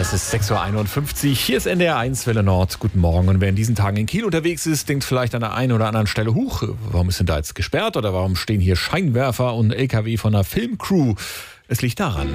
Es ist 6.51 Uhr. Hier ist NDR 1 Welle Nord. Guten Morgen. Und wer in diesen Tagen in Kiel unterwegs ist, denkt vielleicht an der einen oder anderen Stelle, huch, warum ist denn da jetzt gesperrt? Oder warum stehen hier Scheinwerfer und LKW von einer Filmcrew? Es liegt daran.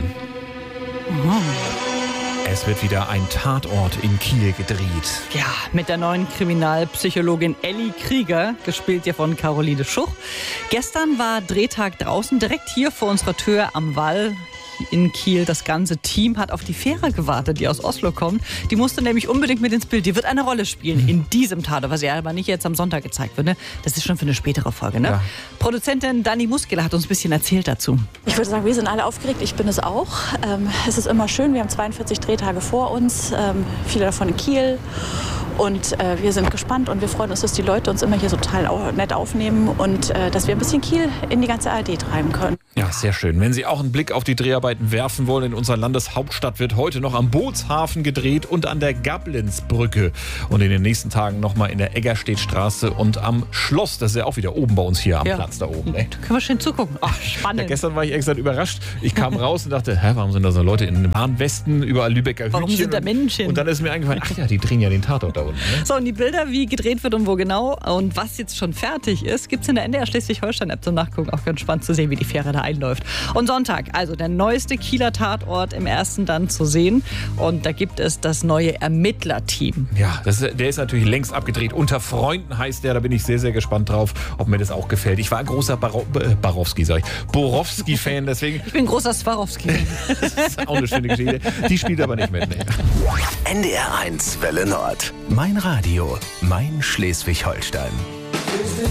Es wird wieder ein Tatort in Kiel gedreht. Ja, mit der neuen Kriminalpsychologin Elli Krieger, gespielt ja von Caroline Schuch. Gestern war Drehtag draußen, direkt hier vor unserer Tür am Wall in Kiel. Das ganze Team hat auf die Fähre gewartet, die aus Oslo kommt. Die musste nämlich unbedingt mit ins Bild. Die wird eine Rolle spielen in diesem Tatort, was ja aber nicht jetzt am Sonntag gezeigt wird. Ne? Das ist schon für eine spätere Folge. Ne? Ja. Produzentin Dani Muskela hat uns ein bisschen erzählt dazu. Ich würde sagen, wir sind alle aufgeregt. Ich bin es auch. Es ist immer schön. Wir haben 42 Drehtage vor uns, viele davon in Kiel. Und wir sind gespannt und wir freuen uns, dass die Leute uns immer hier so total nett aufnehmen und dass wir ein bisschen Kiel in die ganze ARD treiben können. Ja, sehr schön. Wenn Sie auch einen Blick auf die Dreharbeiten werfen wollen, in unserer Landeshauptstadt wird heute noch am Bootshafen gedreht und an der Gablinsbrücke. Und in den nächsten Tagen nochmal in der Eggerstedtstraße und am Schloss. Das ist ja auch wieder oben bei uns hier am Platz da oben. Da können wir schön zugucken. Ach, spannend. Ja, gestern war ich extra überrascht. Ich kam raus und dachte, warum sind da so Leute in Warnwesten, überall Lübecker Hütchen? Warum sind da Menschen? Und dann ist mir eingefallen, ach ja, die drehen ja den Tatort da unten. Ne? So, und die Bilder, wie gedreht wird und wo genau und was jetzt schon fertig ist, gibt es in der NDR Schleswig-Holstein-App zum Nachgucken. Auch ganz spannend zu sehen, wie die Fähre da einläuft. Und Sonntag, also der neueste Kieler Tatort im ersten dann zu sehen. Und da gibt es das neue Ermittlerteam. Ja, der ist natürlich längst abgedreht. Unter Freunden heißt der, da bin ich sehr, sehr gespannt drauf, ob mir das auch gefällt. Ich war ein großer Borowski-Fan, deswegen... Ich bin ein großer Swarovski. Das ist auch eine schöne Geschichte. Die spielt aber nicht mit. Nee. NDR 1 Welle Nord. Mein Radio, mein Schleswig-Holstein.